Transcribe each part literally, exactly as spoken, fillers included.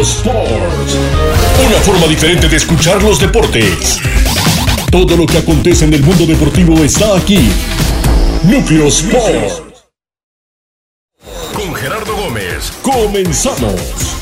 Sports. Una forma diferente de escuchar los deportes. Todo lo que acontece en el mundo deportivo está aquí. Núcleo Sports. Con Gerardo Gómez. Comenzamos.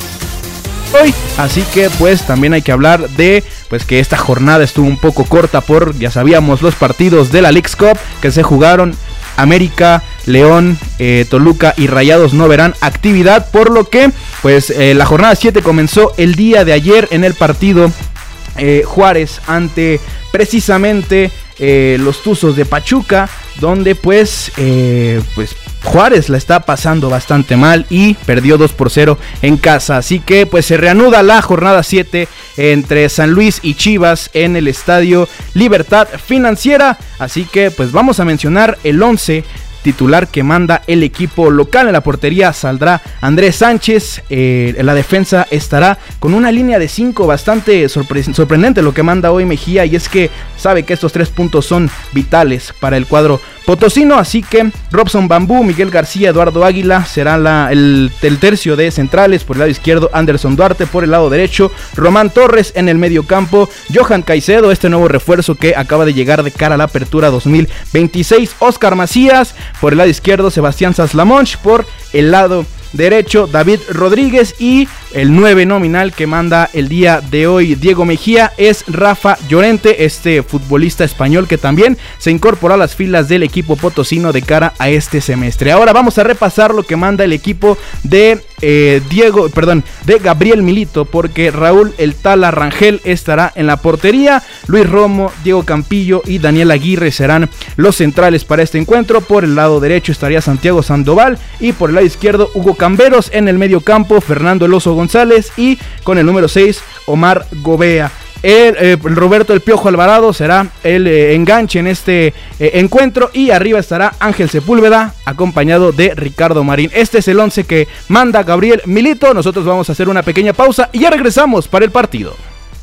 Hoy, así que pues también hay que hablar de pues que esta jornada estuvo un poco corta por, ya sabíamos, los partidos de la Leagues Cup que se jugaron. América, León, eh, Toluca y Rayados no verán actividad, por lo que pues eh, la jornada siete comenzó el día de ayer en el partido eh, Juárez ante precisamente eh, los Tuzos de Pachuca, donde pues eh, pues Juárez la está pasando bastante mal y perdió dos por cero en casa. Así que pues se reanuda la jornada siete entre San Luis y Chivas en el Estadio Libertad Financiera. Así que pues vamos a mencionar el once titular que manda el equipo local. En la portería saldrá Andrés Sánchez, eh, en la defensa estará con una línea de cinco bastante sorpre- sorprendente lo que manda hoy Mejía, y es que sabe que estos tres puntos son vitales para el cuadro potosino, así que Robson Bambú, Miguel García, Eduardo Águila será la, el, el tercio de centrales. Por el lado izquierdo Anderson Duarte, por el lado derecho Román Torres, en el medio campo Johan Caicedo, este nuevo refuerzo que acaba de llegar de cara a la apertura dos mil veintiséis, Oscar Macías, por el lado izquierdo Sebastián Saslamonch, por el lado derecho David Rodríguez, y el nueve nominal que manda el día de hoy Diego Mejía es Rafa Llorente, este futbolista español que también se incorporó a las filas del equipo potosino de cara a este semestre. Ahora vamos a repasar lo que manda el equipo de eh, Diego, perdón, de Gabriel Milito, porque Raúl El Tala Rangel estará en la portería, Luis Romo, Diego Campillo y Daniel Aguirre serán los centrales para este encuentro. Por el lado derecho estaría Santiago Sandoval y por el lado izquierdo Hugo Camberos, en el medio campo Fernando El Oso González y con el número seis Omar Gobea. El, eh, Roberto El Piojo Alvarado será el eh, enganche en este eh, encuentro, y arriba estará Ángel Sepúlveda acompañado de Ricardo Marín. Este es el once que manda Gabriel Milito. Nosotros vamos a hacer una pequeña pausa y ya regresamos para el partido.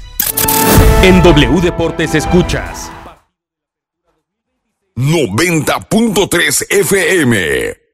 En W Deportes escuchas noventa punto tres F M.